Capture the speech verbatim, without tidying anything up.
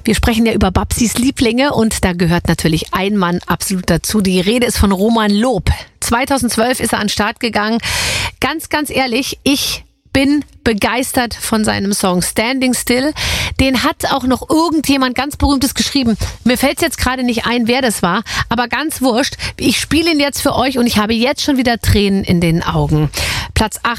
Wir sprechen ja über Babsis Lieblinge und da gehört natürlich ein Mann absolut dazu. Die Rede ist von Roman Loob. zweitausendzwölf ist er an den Start gegangen. Ganz, ganz ehrlich, ich bin begeistert von seinem Song Standing Still. Den hat auch noch irgendjemand ganz Berühmtes geschrieben. Mir fällt es jetzt gerade nicht ein, wer das war, aber ganz wurscht. Ich spiele ihn jetzt für euch und ich habe jetzt schon wieder Tränen in den Augen. Platz acht.